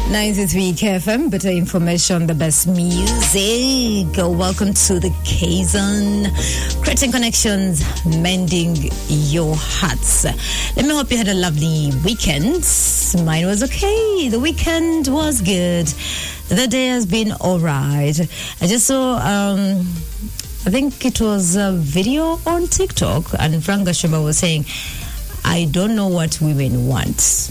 93 KFM, better information, the best music. Welcome to the K-Zone, creating connections, mending your hearts. Let me hope you had a lovely weekend. Mine was okay. The weekend was good. The day has been all right. I just saw, I think it was a video on TikTok, and Frank Gashumba was saying, I don't know what women want.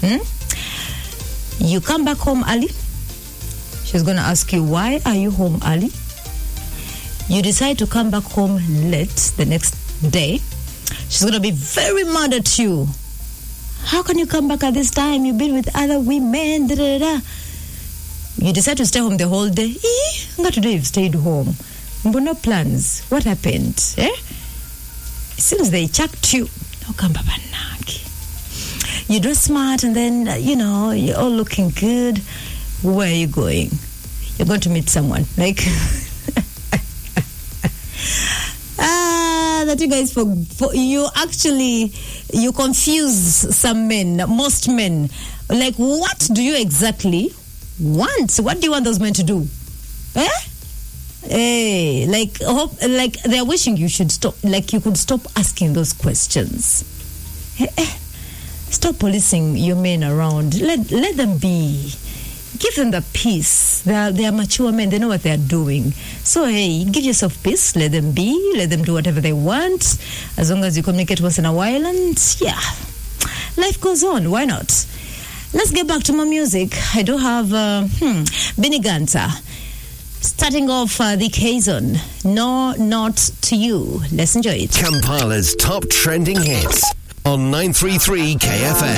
You come back home early. She's going to ask you, why are you home early? You decide to come back home late the next day. She's going to be very mad at you. How can you come back at this time? You've been with other women. Da, da, da. You decide to stay home the whole day. Not today you've stayed home. But no plans. What happened? It seems they chucked you. No, come back. You dress smart and then, you're all looking good. Where are you going? You're going to meet someone. Like, that you guys, for you actually, you confuse some men, most men. Like, what do you exactly want? What do you want those men to do? Hey, like they're wishing you should stop, like you could stop asking those questions. Stop policing your men around. Let them be. Give them the peace. They are mature men. They know what they are doing. So, hey, give yourself peace. Let them be. Let them do whatever they want. As long as you communicate once in a while. And, yeah, life goes on. Why not? Let's get back to my music. I do have Benny Ganta. Starting off the K-Zone. No, not to you. Let's enjoy it. Kampala's top trending hits on 933 KFM.